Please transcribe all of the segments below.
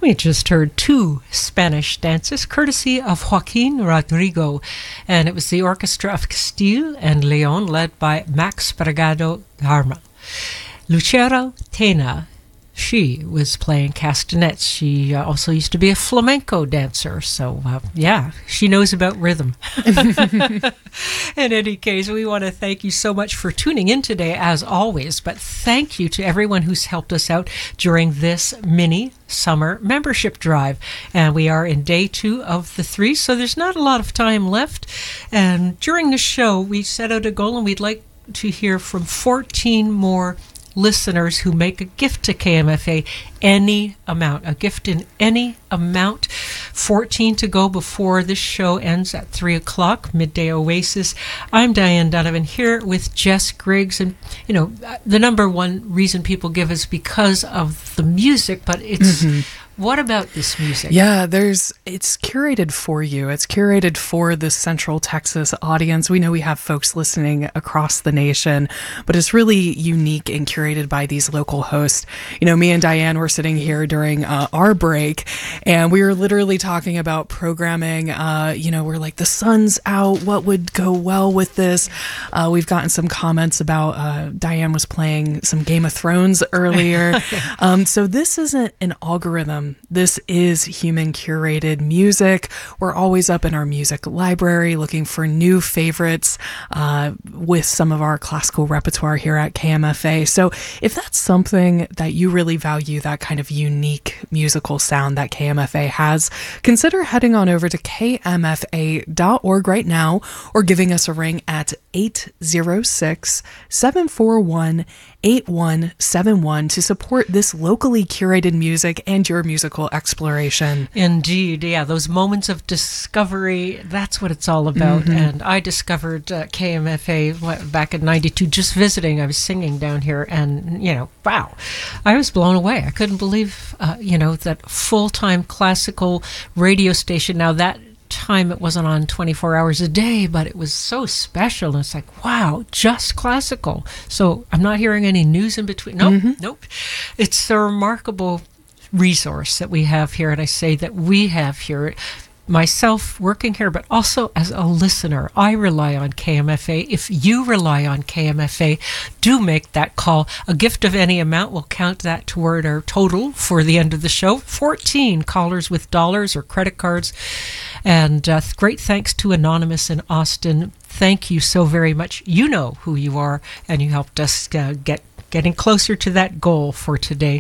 We just heard two Spanish dances courtesy of Joaquin Rodrigo, and it was the Orchestra of Castile and Leon led by Max Bragado Dharma. Lucero Tena, she was playing castanets. She also used to be a flamenco dancer, so yeah, she knows about rhythm. In any case, we want to thank you so much for tuning in today, as always, but thank you to everyone who's helped us out during this mini summer membership drive. And we are in day 2 of the 3, so there's not a lot of time left. And during the show, we set out a goal, and we'd like to hear from 14 more listeners who make a gift to KMFA, any amount, a gift in any amount. 14 to go before this show ends at 3 o'clock, Midday Oasis. I'm Diane Donovan here with Jess Griggs, and you know, the number one reason people give is because of the music, but it's what about this music? Yeah, it's curated for you. It's curated for the Central Texas audience. We know we have folks listening across the nation, but it's really unique and curated by these local hosts. You know, me and Diane were sitting here during our break, and we were literally talking about programming. We're like, the sun's out. What would go well with this? We've gotten some comments about Diane was playing some Game of Thrones earlier. So this isn't an algorithm. This is human curated music. We're always up in our music library looking for new favorites with some of our classical repertoire here at KMFA. So if that's something that you really value, that kind of unique musical sound that KMFA has, consider heading on over to kmfa.org right now or giving us a ring at 806-741-8171 to support this locally curated music and your musical exploration. Indeed, yeah, those moments of discovery, that's what it's all about. And I discovered KMFA back in 92, just visiting. I was singing down here, and, wow, I was blown away. I couldn't believe, that full-time classical radio station. Now, that time it wasn't on 24 hours a day, but it was so special, and it's like, wow, just classical. So I'm not hearing any news in between. Nope. It's a remarkable resource that we have here, and I say that we have here, myself working here, but also as a listener. I rely on KMFA. If you rely on KMFA, do make that call. A gift of any amount will count that toward our total for the end of the show. 14 callers with dollars or credit cards. And great thanks to Anonymous in Austin. Thank you so very much. You know who you are, and you helped us getting closer to that goal for today.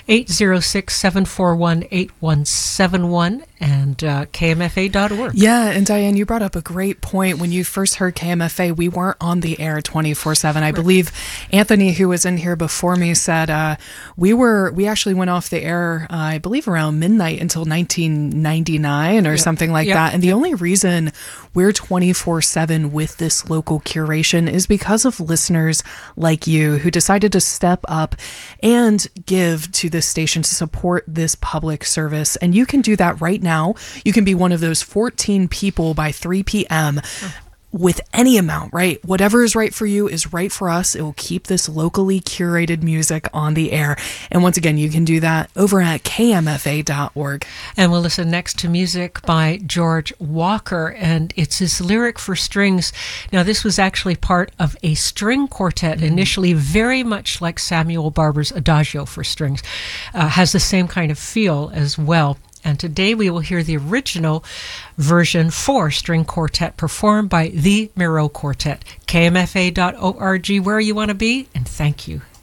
806-741-8171 and KMFA.org. Yeah, and Diane, you brought up a great point. When you first heard KMFA, we weren't on the air 24/7. I believe Anthony, who was in here before me, said we actually went off the air, I believe around midnight until 1999 or something like that. And the only reason we're 24/7 with this local curation is because of listeners like you who decided to step up and give to this station to support this public service. And you can do that right now. You can be one of those 14 people by 3 p.m. with any amount, right? Whatever is right for you is right for us. It will keep this locally curated music on the air. And once again, you can do that over at kmfa.org. And we'll listen next to music by George Walker, and it's his lyric for strings. Now, this was actually part of a string quartet, initially very much like Samuel Barber's Adagio for strings. Has the same kind of feel as well. And today we will hear the original version for string quartet performed by the Miro Quartet. KMFA.org, where you want to be, and thank you.